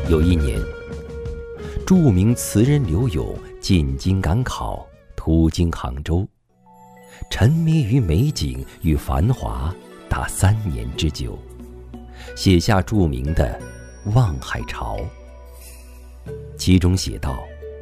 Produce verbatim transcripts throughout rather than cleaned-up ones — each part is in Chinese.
有一年，著名词人刘永进京赶考，途经杭州，沉迷于美景与繁华达三年之久，写下著名的《望海潮》。其中写道：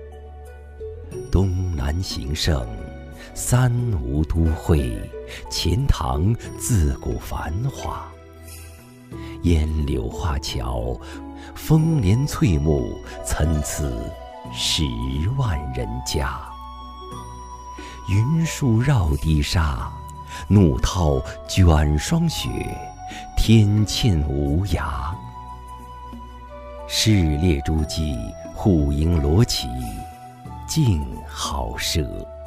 东南形胜，三吴都会，钱塘自古繁华。烟柳画桥，风帘翠幕，参差十万人家。云树绕堤沙，怒涛卷霜雪，天堑无涯。市列诸暨，户盈罗绮，竞好奢。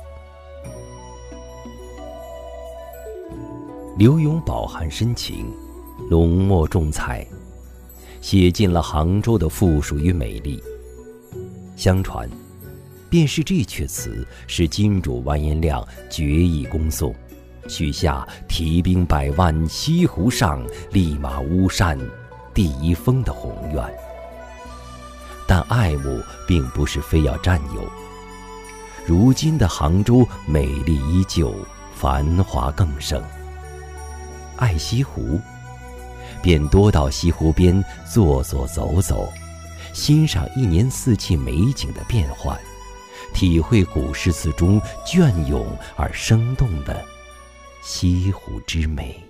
刘永饱含深情，浓墨重彩，写尽了杭州的富庶与美丽。相传，便是这阙词使金主完颜亮决意攻宋，许下提兵百万西湖上，立马巫山第一峰的宏愿。但爱慕并不是非要占有。如今的杭州美丽依旧，繁华更盛。爱西湖，便多到西湖边坐坐走走，欣赏一年四季美景的变换，体会古诗词中隽永而生动的西湖之美。